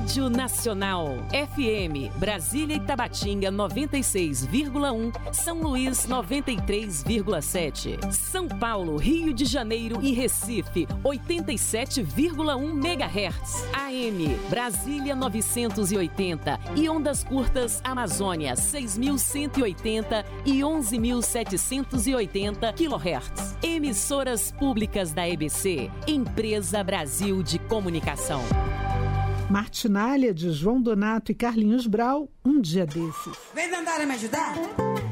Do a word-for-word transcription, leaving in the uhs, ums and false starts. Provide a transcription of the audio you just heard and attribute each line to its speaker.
Speaker 1: Rádio Nacional. F M, Brasília e Tabatinga noventa e seis vírgula um, São Luís noventa e três vírgula sete. São Paulo, Rio de Janeiro e Recife oitenta e sete vírgula um megahertz. A M, Brasília novecentos e oitenta e ondas curtas Amazônia seis mil cento e oitenta e onze mil setecentos e oitenta quilohertz. Emissoras públicas da E B C, Empresa Brasil de Comunicação.
Speaker 2: Martinália de João Donato e Carlinhos Brau, um dia desses.
Speaker 3: Vem Dandara me ajudar?